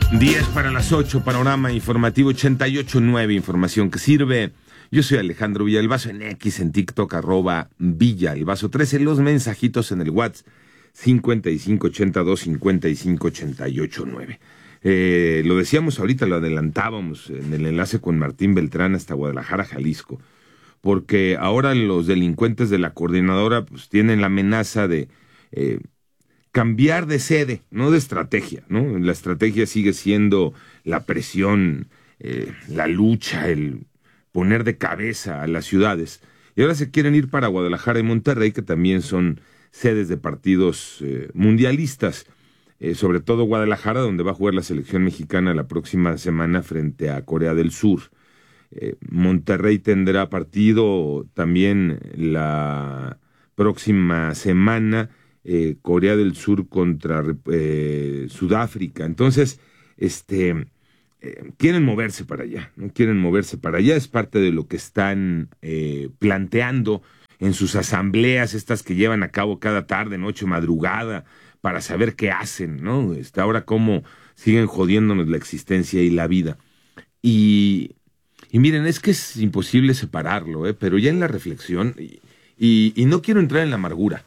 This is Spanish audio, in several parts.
10 para las 8, panorama informativo 88.9, información que sirve. Yo soy Alejandro Villalbazo, en X, en TikTok, @Villalbazo13, los mensajitos en el WhatsApp 5582-5588.9. Lo decíamos ahorita, lo adelantábamos en el enlace con Martín Beltrán hasta Guadalajara, Jalisco, porque ahora los delincuentes de la coordinadora pues tienen la amenaza de cambiar de sede, no de estrategia, ¿no? La estrategia sigue siendo la presión, la lucha, el poner de cabeza a las ciudades. Y ahora se quieren ir para Guadalajara y Monterrey, que también son sedes de partidos mundialistas. Sobre todo Guadalajara, donde va a jugar la selección mexicana la próxima semana frente a Corea del Sur. Monterrey tendrá partido también la próxima semana, Corea del Sur contra Sudáfrica. Entonces, quieren moverse para allá, ¿no? Quieren moverse para allá, es parte de lo que están planteando en sus asambleas, estas que llevan a cabo cada tarde, noche, madrugada, para saber qué hacen, ¿no? Ahora cómo siguen jodiéndonos la existencia y la vida. Y miren, es que es imposible separarlo, pero ya en la reflexión, y no quiero entrar en la amargura,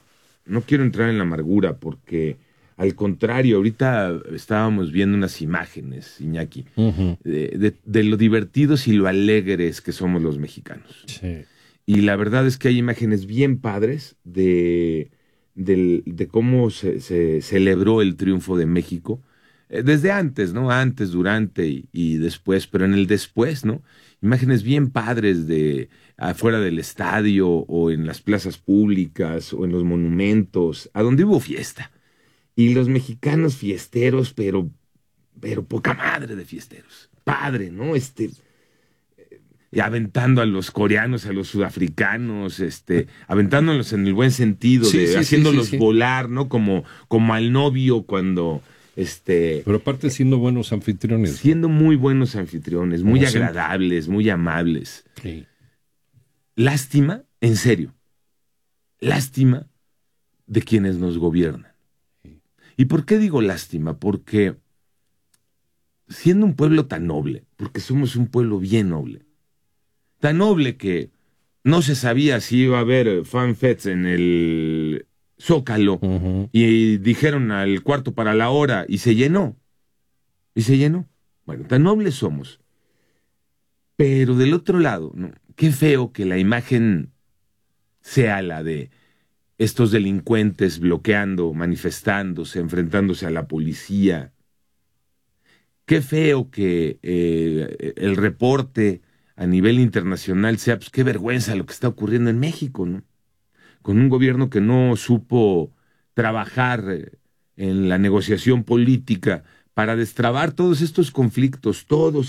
porque al contrario, ahorita estábamos viendo unas imágenes, Iñaki, de lo divertidos y lo alegres que somos los mexicanos. Sí. Y la verdad es que hay imágenes bien padres de cómo se celebró el triunfo de México, desde antes, ¿no? Antes, durante y después, pero en el después, ¿no? Imágenes bien padres de afuera del estadio o en las plazas públicas o en los monumentos, a donde hubo fiesta. Y los mexicanos fiesteros, pero poca madre de fiesteros. Padre, ¿no? Y aventando a los coreanos, a los sudafricanos, aventándolos en el buen sentido, haciéndolos volar, ¿no? Como al novio cuando, Pero aparte siendo buenos anfitriones. Siendo muy buenos anfitriones, muy agradables, muy amables. Sí. Lástima, en serio, lástima de quienes nos gobiernan. Sí. ¿Y por qué digo lástima? Porque siendo un pueblo tan noble, porque somos un pueblo bien noble, tan noble que no se sabía si iba a haber fanfests en el Zócalo, y dijeron al cuarto para la hora y se llenó. Bueno, tan nobles somos. Pero del otro lado, ¿no? Qué feo que la imagen sea la de estos delincuentes bloqueando, manifestándose, enfrentándose a la policía. Qué feo que el reporte a nivel internacional sea, pues qué vergüenza lo que está ocurriendo en México, ¿no? Con un gobierno que no supo trabajar en la negociación política para destrabar todos estos conflictos,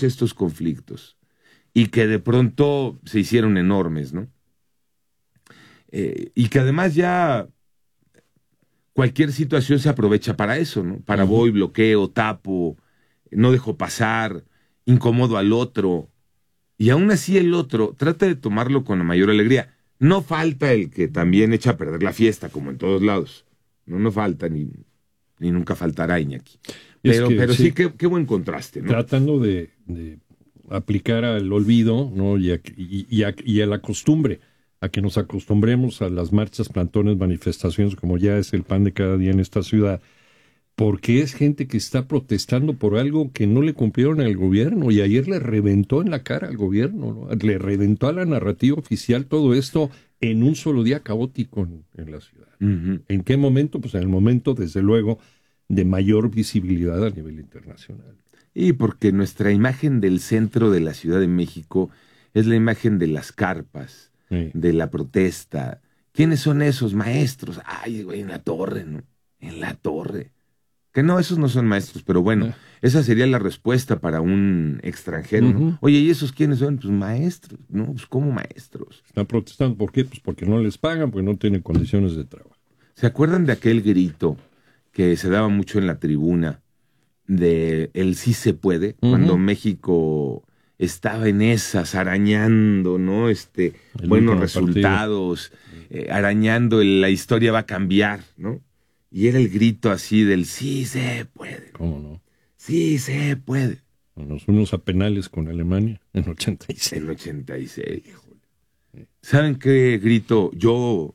y que de pronto se hicieron enormes, ¿no? Y que además ya cualquier situación se aprovecha para eso, ¿no? Para voy, bloqueo, tapo, no dejo pasar, incomodo al otro. Y aún así el otro trata de tomarlo con la mayor alegría. No falta el que también echa a perder la fiesta, como en todos lados. No falta, ni nunca faltará, Iñaki. Pero sí, qué buen contraste, ¿no? Tratando de aplicar al olvido, ¿no? y a la costumbre, a que nos acostumbremos a las marchas, plantones, manifestaciones, como ya es el pan de cada día en esta ciudad, porque es gente que está protestando por algo que no le cumplieron al gobierno, y ayer le reventó en la cara al gobierno, ¿no? Le reventó a la narrativa oficial todo esto en un solo día caótico en la ciudad. ¿En qué momento? Pues en el momento, desde luego, de mayor visibilidad a nivel internacional. Y porque nuestra imagen del centro de la Ciudad de México es la imagen de las carpas, de la protesta. ¿Quiénes son esos maestros? Ay, güey, en la torre, ¿no? En la torre. Que no, esos no son maestros, pero bueno, esa sería la respuesta para un extranjero, ¿no? Oye, ¿y esos quiénes son? Pues maestros, ¿no? Pues ¿cómo maestros? Están protestando, ¿por qué? Pues porque no les pagan, porque no tienen condiciones de trabajo. ¿Se acuerdan de aquel grito que se daba mucho en la tribuna de el sí se puede? Cuando México estaba en esas, arañando, ¿no? Buenos resultados, arañando la historia va a cambiar, ¿no? Y era el grito así del sí se puede. ¿Cómo no? Sí se puede. Nos fuimos a penales con Alemania en 86. En 86. ¿Saben qué grito? Yo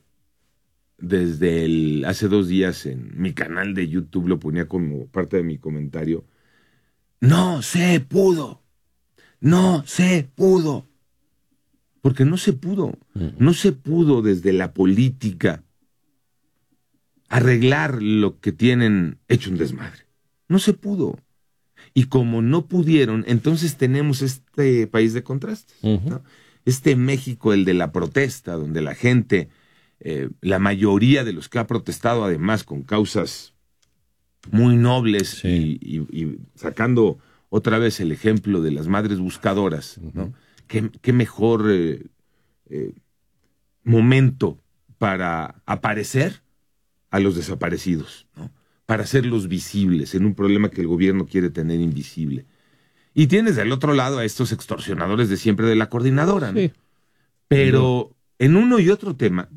hace 2 días en mi canal de YouTube lo ponía como parte de mi comentario. No se pudo. No se pudo. Porque no se pudo. No se pudo desde la política arreglar lo que tienen hecho un desmadre. No se pudo. Y como no pudieron, entonces tenemos este país de contrastes, ¿no? Este México, el de la protesta, donde la gente, la mayoría de los que ha protestado, además con causas muy nobles, sí, y sacando otra vez el ejemplo de las madres buscadoras, ¿no? ¿Qué mejor momento para aparecer a los desaparecidos, ¿no? Para hacerlos visibles en un problema que el gobierno quiere tener invisible. Y tienes del otro lado a estos extorsionadores de siempre de la coordinadora, ¿no? Sí. Pero en uno y otro tema